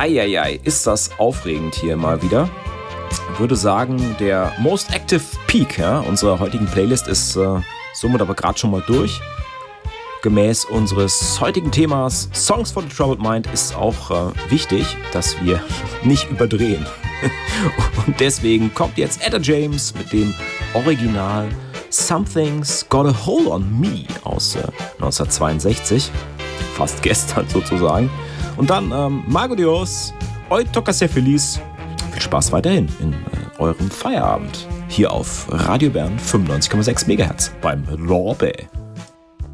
Eieiei, ist das aufregend hier mal wieder. Ich würde sagen, der Most Active Peak unserer heutigen Playlist ist somit aber gerade schon mal durch. Gemäß unseres heutigen Themas Songs for the Troubled Mind ist auch wichtig, dass wir nicht überdrehen. Und deswegen kommt jetzt Etta James mit dem Original Something's Got a Hold on Me aus 1962. Fast gestern sozusagen. Und dann Mago Dios, Hoy Toca Ser Feliz. Viel Spaß weiterhin in eurem Feierabend. Hier auf Radio Bern 95,6 MHz beim Lorbe.